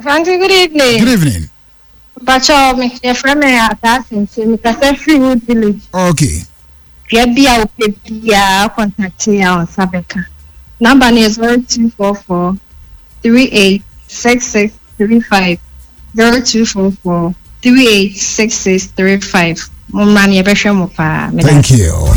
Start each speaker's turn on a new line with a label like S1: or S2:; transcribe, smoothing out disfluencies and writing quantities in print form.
S1: Frankie, good evening.
S2: Good evening.
S1: Pacho, Mr. Frame Assassin, Mr. Freewood Village.
S2: Okay.
S1: Yabia Opia, contact me on Sabeka. Number is 0244 386635. 0244 386635. Mumani Beshamupa.
S2: Thank you.